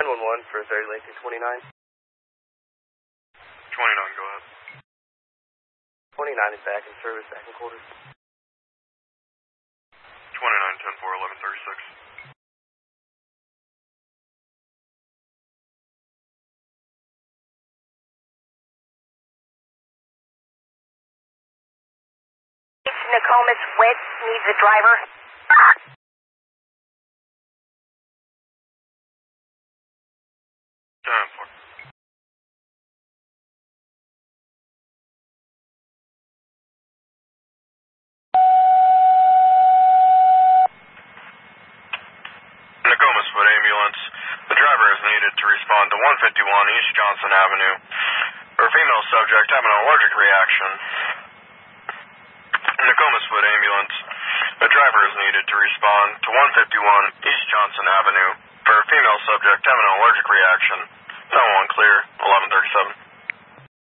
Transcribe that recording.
911 for 30 Lake 29. 29, go ahead. 29 is back in service, back in quarters. 29, 10-4, 1136. Nokomis West needs a driver. Nokomis Wood ambulance. The driver is needed to respond to 151 East Johnson Avenue for a female subject having an allergic reaction. Nokomis Wood ambulance. The driver is needed to respond to 151 East Johnson Avenue for a female subject having an allergic reaction. 911 clear, 1137.